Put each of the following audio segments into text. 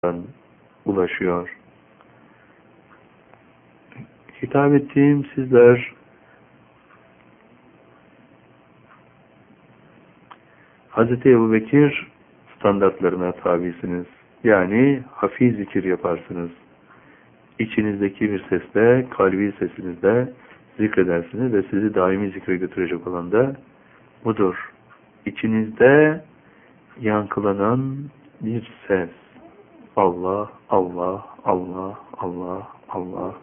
ulaşıyor. Hitap ettiğim sizler Hz. Ebubekir standartlarına tabisiniz. Yani hafif zikir yaparsınız. İçinizdeki bir sesle, kalbi sesinizle zikredersiniz ve sizi daimi zikre götürecek olan da budur. İçinizde yankılanan bir ses. Allah, Allah, Allah, Allah, Allah.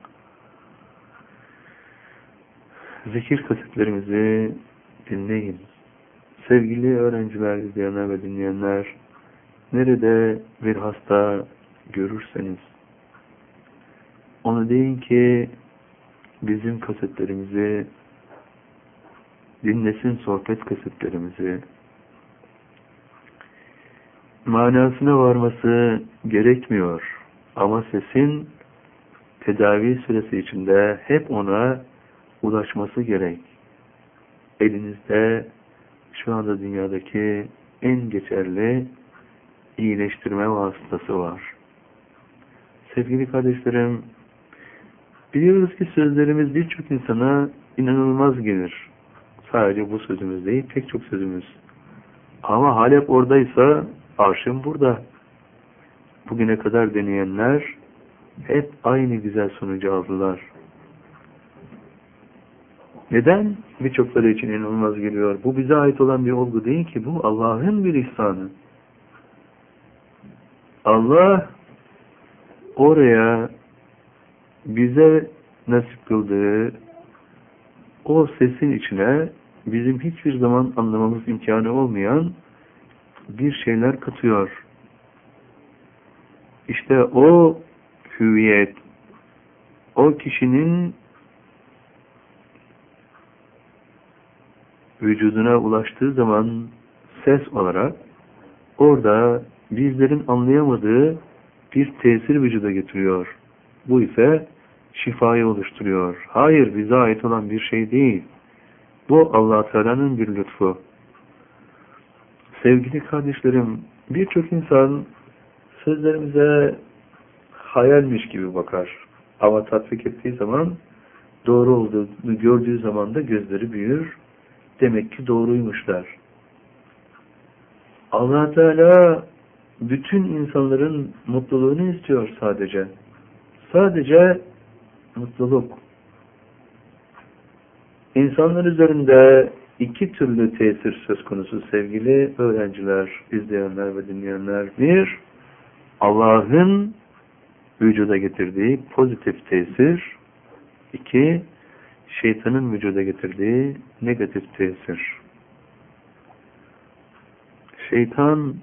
Zikir kasetlerimizi dinleyin. Sevgili öğrenciler, izleyenler ve dinleyenler, nerede bir hasta görürseniz, ona deyin ki bizim kasetlerimizi dinlesin, sohbet kasetlerimizi. Manasına varması gerekmiyor. Ama sesin tedavi süresi içinde hep ona ulaşması gerek. Elinizde şu anda dünyadaki en geçerli iyileştirme vasıtası var. Sevgili kardeşlerim, biliyoruz ki sözlerimiz birçok insana inanılmaz gelir. Sadece bu sözümüz değil, pek çok sözümüz. Ama Halep oradaysa arşın burada. Bugüne kadar deneyenler hep aynı güzel sonucu aldılar. Neden? Birçokları için inanılmaz geliyor. Bu bize ait olan bir olgu değil ki. Bu Allah'ın bir ihsanı. Allah oraya bize nasip kıldığı o sesin içine bizim hiçbir zaman anlamamız imkanı olmayan bir şeyler katıyor. İşte o hüviyet, o kişinin vücuduna ulaştığı zaman ses olarak orada bizlerin anlayamadığı bir tesir vücuda getiriyor. Bu ise şifayı oluşturuyor. Hayır, bize ait olan bir şey değil. Bu Allah Teala'nın bir lütfu. Sevgili kardeşlerim, birçok insan sözlerimize hayalmiş gibi bakar. Ama tatbik ettiği zaman doğru olduğunu gördüğü zaman da gözleri büyür. Demek ki doğruymuşlar. Allah Teala bütün insanların mutluluğunu istiyor sadece. Sadece mutluluk. İnsanlar üzerinde iki türlü tesir söz konusu sevgili öğrenciler, izleyenler ve dinleyenler. Bir, Allah'ın vücuda getirdiği pozitif tesir. İki, şeytanın vücuda getirdiği negatif tesir. Şeytan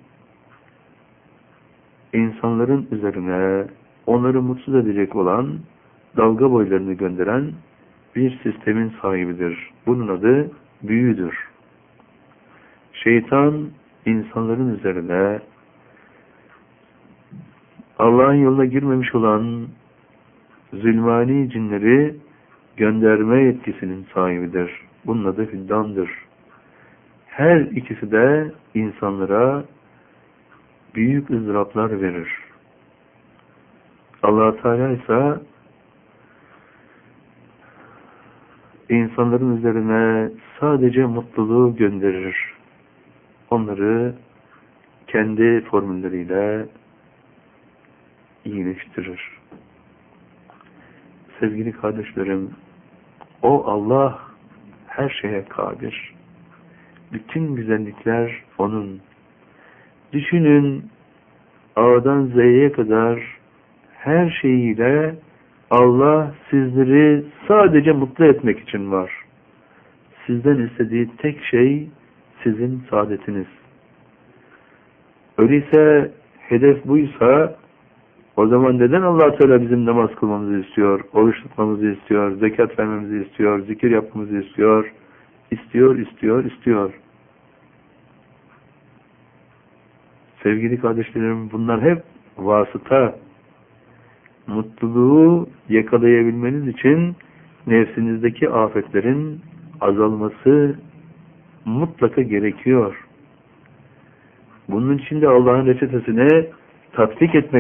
insanların üzerine onları mutsuz edecek olan dalga boylarını gönderen bir sistemin sahibidir. Bunun adı büyüdür. Şeytan insanların üzerine Allah'ın yoluna girmemiş olan zulmani cinleri gönderme yetkisinin sahibidir. Bunun adı hüddamdır. Her ikisi de insanlara büyük ızdıraplar verir. Allah Teala ise insanların üzerine sadece mutluluğu gönderir. Onları kendi formülleriyle iyileştirir. Sevgili kardeşlerim, o Allah her şeye kadir. Bütün güzellikler O'nun. Düşünün, A'dan Z'ye kadar her şeyiyle Allah sizleri sadece mutlu etmek için var. Sizden istediği tek şey sizin saadetiniz. Öyleyse hedef buysa o zaman neden Allah Teala bizim namaz kılmamızı istiyor, oruç tutmamızı istiyor, zekat vermemizi istiyor, zikir yapmamızı istiyor, istiyor. Sevgili kardeşlerim, bunlar hep vasıta. Mutluluğu yakalayabilmeniz için nefsinizdeki afetlerin azalması mutlaka gerekiyor. Bunun için de Allah'ın reçetesine tatbik etmek